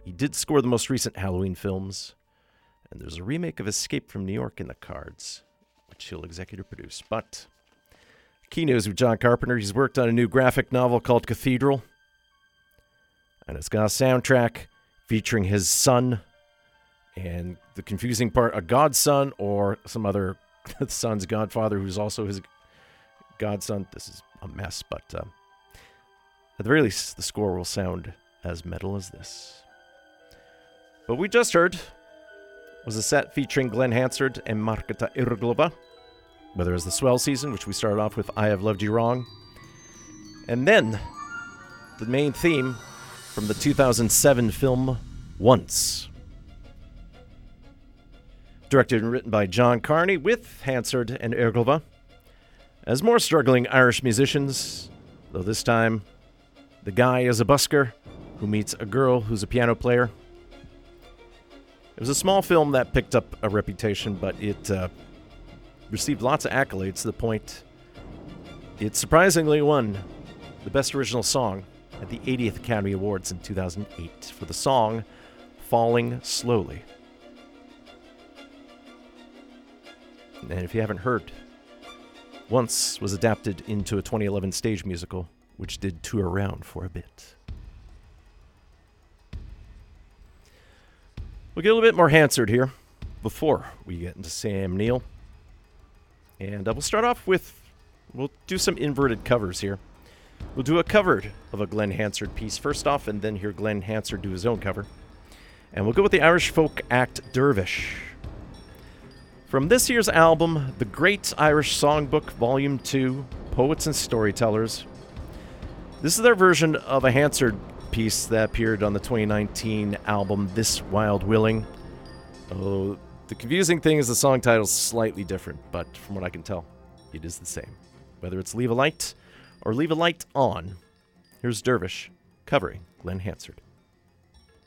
He did score the most recent Halloween films, and there's a remake of Escape from New York in the cards, which he'll executive produce. But key news with John Carpenter, he's worked on a new graphic novel called Cathedral, and it's got a soundtrack featuring his son, and the confusing part, a godson or some other son's godfather who's also his godson. This is a mess, but at the very least, the score will sound as metal as this. But we just heard was a set featuring Glenn Hansard and Marketa Irglova, whether it's the Swell season, which we started off with I Have Loved You Wrong, and then the main theme from the 2007 film Once. Directed and written by John Carney with Hansard and Irglova as more struggling Irish musicians, though this time the guy is a busker who meets a girl who's a piano player. It was a small film that picked up a reputation, but it received lots of accolades to the point it surprisingly won the Best Original Song at the 80th Academy Awards in 2008 for the song Falling Slowly. And if you haven't heard, Once was adapted into a 2011 stage musical, which did tour around for a bit. We'll get a little bit more Hansard here before we get into Sam Neill. And we'll start off with, we'll do some inverted covers here. We'll do a cover of a Glenn Hansard piece first off, and then hear Glenn Hansard do his own cover. And we'll go with the Irish folk act Dervish. From this year's album, The Great Irish Songbook, Volume 2, Poets and Storytellers. This is their version of a Hansard piece that appeared on the 2019 album This Wild Willing. Oh, the confusing thing is the song title's slightly different, but from what I can tell, it is the same. Whether it's Leave a Light or Leave a Light On, here's Dervish covering Glenn Hansard.